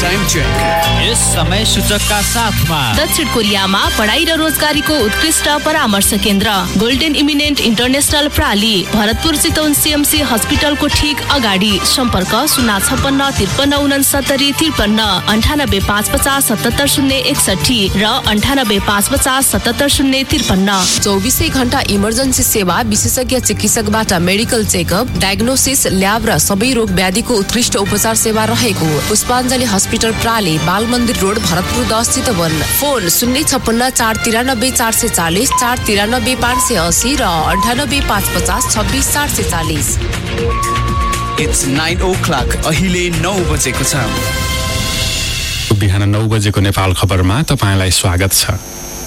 Time check. यस समय सूचकका साथमा दक्षिण कोरियामा पढाइ र रोजगारीको उत्कृष्ट परामर्श केन्द्र golden eminent international प्राली, Bharatpur Chitwan CMC हस्पिटलको ठीक अगाडि। सम्पर्क 056 53 69 53 98 550 77 061 र 98 550 77 053। 24 घण्टा इमर्जेन्सी सेवा, विशेषज्ञ चिकित्सकबाट मेडिकल चेकअप, डायग्नोसिस, ल्याब र सबै रोग व्याधिको उत्कृष्ट उपचार सेवा रहेको पुष्पाञ्जली हस्पिटल प्राली, बाल मन्दिर रोड, भरतपुर 10 चितवन। फोन 056 493 440 493 580 र 98 550 26 440। It's 9 o'clock. अहिले 9 बजेको छ। बिहान 9 बजेको नेपाल खबरमा तपाईलाई स्वागत छ।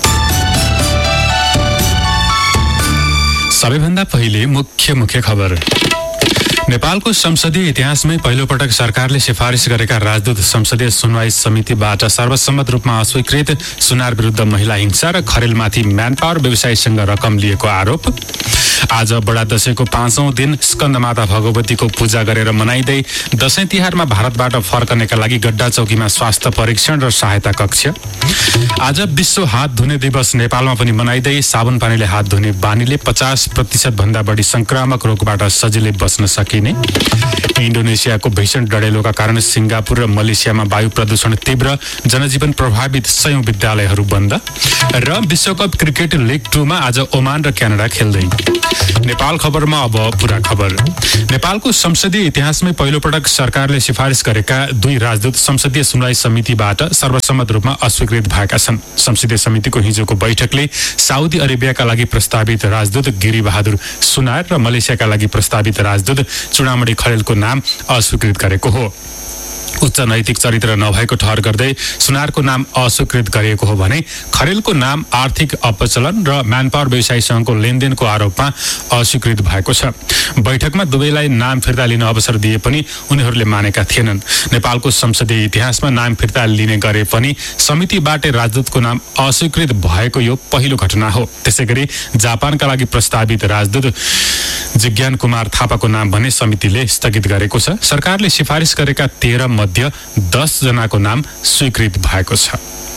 सबैभन्दा पहिले मुख्य खबर। नेपालको संसदीय इतिहासमै पहिलो पटक सरकारले सिफारिस गरेका राजदूत संसदीय सुनवाई समितिबाट सर्वसम्मत रूपमा अस्वीकृत। सुनार विरुद्ध महिला हिंसा र खरेलमाथि म्यानपावर व्यवसायीसँग रकम लिएको आरोप। आज बडा दशैंको 5औं दिन स्कन्दमाता भगवतीको पूजा गरेर मनाइँदै दशैं तिहारमा भारतबाट फर्कनेका लागि गड्डा चौकीमा स्वास्थ्य परीक्षण र सहायता कक्ष। आज विश्व हात धुने दिवस नेपालमा पनि मनाइँदै साबुन पानीले हात धुने बानीले 50% भन्दा बढी संक्रामक रोगबाट सजिलै बच्न सकिने। इन्डोनेसियाको भीषण डढेलोका कारण सिङ्गापुर र मलेसियामा वायु प्रदूषण तीव्र, जनजीवन प्रभावित, 100औं विद्यालयहरू बन्द। र विश्वकप क्रिकेट लिग 2 मा आज ओमान र क्यानाडा खेल्दै। नेपाल खबरमा अब पूरा खबर। नेपालको संसदीय इतिहासमै पहिलो पटक सरकारले सिफारिस गरेका 2 राजदूत संसदीय सुनवाई समितिबाट सर्वसम्मत रूपमा अस्वीकृत भएका छन्। संसदीय समितिको हिजोको बैठकले साउदी अरेबियाका लागि प्रस्तावित राजदूत गिरी बहादुर सुनार र मलेसियाका लागि प्रस्तावित राजदूत चुडामणि खरेलको नाम अस्वीकृत गरेको हो। उच्च नैतिक चरित्र नभएको ठहर गर्दै सुनारको नाम अस्वीकृत गरिएको हो भने खरेलको नाम आर्थिक अपचलन र म्यानपावर व्यवसायीसँगको लेनदेनको आरोपमा अस्वीकृत भएको छ। बैठकमा दुवैलाई नाम फिर्ता लिन अवसर दिए पनि उनीहरूले मानेका थिएनन्। नेपालको संसदीय इतिहासमा नाम फिर्ता लिने गरे पनि समितिबाट राजदूतको नाम अस्वीकृत भएको यो पहिलो घटना हो। त्यसैगरी जापानका लागि प्रस्तावित राजदूत जिज्ञान कुमार थापाको नाम भने समितिले स्थगित गरेको छ। सरकारले सिफारिस गरेका 13 मध्ये 10 जनाको नाम स्वीकृत भएको छ।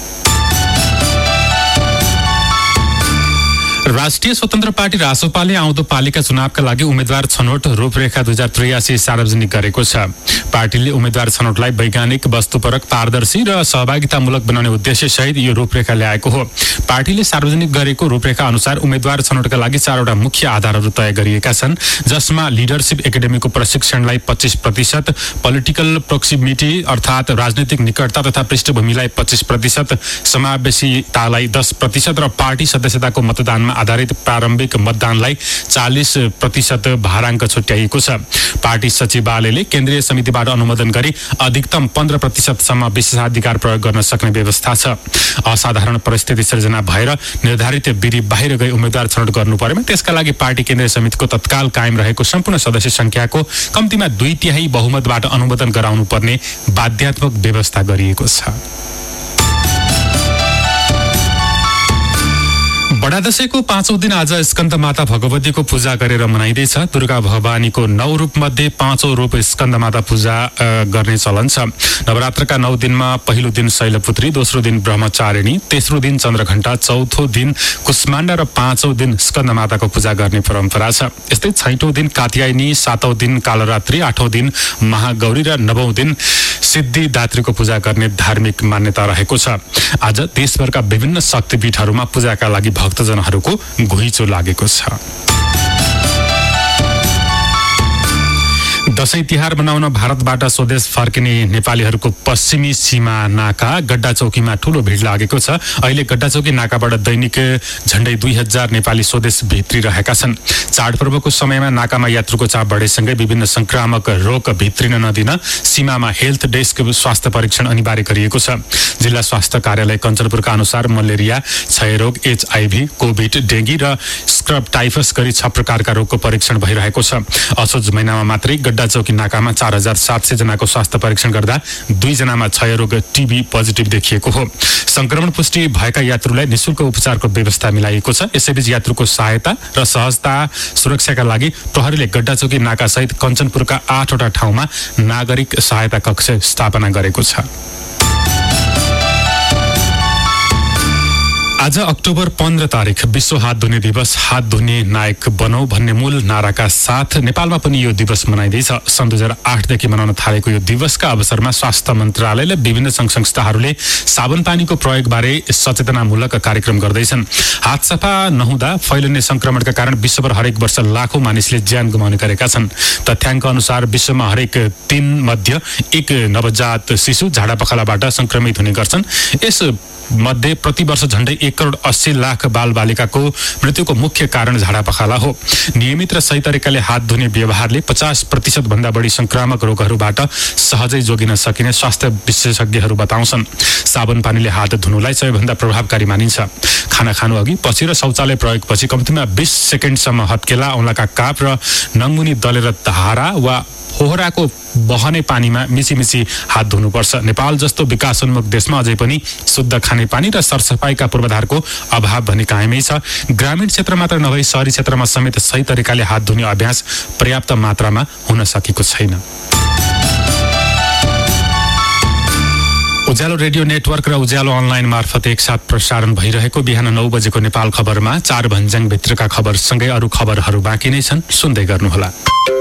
राष्ट्रिय स्वतन्त्र पार्टी रासोपाले आउँदो पालिका चुनावका लागि उम्मेद्वार छनौट रूपरेखा 2083 सार्वजनिक गरेको छ। पार्टीले उम्मेद्वार छनौटलाई वैज्ञानिक, वस्तुपरक, पारदर्शी र सहभागितामूलक बनाउने उद्देश्य सहित यो रूपरेखा ल्याएको हो। पार्टीले सार्वजनिक गरेको रूपरेखा अनुसार उम्मेद्वार छनौटका लागि 4वटा मुख्य आधारहरू तय गरिएका छन्, जसमा लिडरशिप एकाडेमीको प्रशिक्षणलाई 25%, पोलिटिकल प्रोक्सिमिटी अर्थात् राजनीतिक निकटता तथा पृष्ठभूमिलाई 25%, समावेशितालाई 10% र पार्टी सदस्यताको मतदानमा आधारित प्रारम्भिक मतदानलाई 40% भाराङ्क छुट्याइएको छ। पार्टी सचिवालयले केन्द्रीय समितिबाट अनुमोदन गरी अधिकतम 15% सम्म विशेषाधिकार प्रयोग गर्न सक्ने व्यवस्था छ। असाधारण परिस्थिति सिर्जना भएर निर्धारित विधि बाहिर गई उम्मेद्वार छनौट गर्नु परेमा त्यसका लागि पार्टी केन्द्रीय समितिको तत्काल कायम रहेको सम्पूर्ण सदस्य संख्याको कम्तीमा 2/3 बहुमतबाट अनुमोदन गराउनु पर्ने बाध्यात्मक व्यवस्था गरिएको छ। बडा दशैंको 5औं दिन आज स्कन्दमाता भगवतीको पूजा गरेर मनाइँदैछ। दुर्गा भवानीको 9 रूप मध्ये 5औं रूप स्कन्दमाता पूजा गर्ने चलन छ। नवरात्रका 9 दिनमा पहिलो दिन शैलपुत्री, दोस्रो दिन ब्रह्मचारिणी, तेस्रो दिन चन्द्रघण्टा, चौथो दिन कुष्माण्डा र 5औं दिन स्कन्दमाताको पूजा गर्ने परम्परा छ। यस्तै 6औं दिन कात्यायनी, 7औं दिन कालरात्रि, 8औं दिन महागौरी र 9औं दिन सिद्धिदात्रीको पूजा गर्ने धार्मिक मान्यता रहेको छ। आज देशभरका विभिन्न शक्तिपीठहरूमा पूजाका लागि भक्तजनहरूको घुइँचो लागेको छ। दशैं तिहार मनाउन भारतबाट स्वदेश फर्किने नेपालीहरूको पश्चिमी सीमा नाका गड्डा चौकीमा ठूलो भिड लागेको छ। अहिले गड्डा चौकी नाकाबाट दैनिक झण्डै 2000 नेपाली स्वदेश भित्रिरहेका छन्। चाडपर्वको समयमा नाकामा यात्रुको चाप बढेसँगै विभिन्न संक्रामक रोग भित्रिन नदिन सीमामा हेल्थ डेस्क स्वास्थ्य परीक्षण अनिवार्य गरिएको छ। जिल्ला स्वास्थ्य कार्यालय कञ्चनपुरका अनुसार मलेरिया, क्षयरोग, HIV, कोभिड, डेङ्गी र स्क्रब टाइफस गरी 6 प्रकारका रोगको परीक्षण भइरहेको छ। असोज महिनामा मात्रै गड्डा चौकी नाकामा 4700 जनाको स्वास्थ्य परीक्षण गर्दा 2 जनामा क्षयरोग TB पोजिटिभ देखिएको हो। संक्रमण पुष्टि भएका यात्रुलाई निशुल्क उपचारको व्यवस्था मिलाइएको छ। यसैबीच यात्रुको सहायता र सहजता सुरक्षाका लागि प्रहरीले गड्डा चौकी नाका सहित कञ्चनपुरका 8 वटा ठाउँमा नागरिक सहायता कक्ष स्थापना गरेको छ। आज अक्टोबर 15 तारिक विश्व हात धुने दिवस। हात धुने नायक बनौ भन्ने मूल नाराका साथ नेपालमा पनि यो दिवस मनाइँदैछ। सन् 2008 देखि मनाउन थालेको यो दिवसका अवसरमा स्वास्थ्य मन्त्रालयले विभिन्न सङ्घ संस्थाहरूले साबुन पानीको प्रयोगबारे सचेतनामूलक कार्यक्रम गर्दैछन्। हात सफा नहुँदा फैलिने संक्रमणका कारण विश्वभर हरेक वर्ष लाखौं मानिसले ज्यान गुमाउने गरेका छन्। तथ्याङ्क अनुसार विश्वमा हरेक 3 मध्ये 1 नवजात शिशु झाडापखालाबाट संक्रमित हुने गर्छन्। यस मध्ये प्रति वर्ष झण्डै 1 करोड 80 लाख बालबालिकाको मृत्युको मुख्य कारण झाडापखाला हो। नियमित र सही तरिकाले हात धुने व्यवहारले 50% भन्दा बढी संक्रामक रोगहरूबाट सहजै जोगिन सकिने स्वास्थ्य विशेषज्ञहरू बताउँछन्। साबुन पानीले हात धुनुलाई सबैभन्दा प्रभावकारी मानिन्छ। खाना खानु अघि, पछि र शौचालय प्रयोगपछि कम्तीमा 20 सेकेन्डसम्म हत्केला, औँलाका काप र नङमुनी दलेर धारा वा फोहराको बहने पानीमा मिसी हात धुनुपर्छ। नेपाल जस्तो विकासोन्मुख देशमा अझै पनि शुद्ध खानेपानी र सरसफाइका पूर्वाधारको अभाव भने कायमै छ। ग्रामीण क्षेत्र मात्र नभई शहरी क्षेत्रमा समेत सही तरिकाले हात धुने अभ्यास पर्याप्त मात्रामा हुन सकेको छैन। उज्यालो रेडियो नेटवर्क र उज्यालो अनलाइन मार्फत एकसाथ प्रसारण भइरहेको बिहान 9 बजेको नेपाल खबरमा 4 भन्ज्याङ भित्रका खबरसँगै अरू खबरहरू बाँकी नै छन्, सुन्दै गर्नुहोला।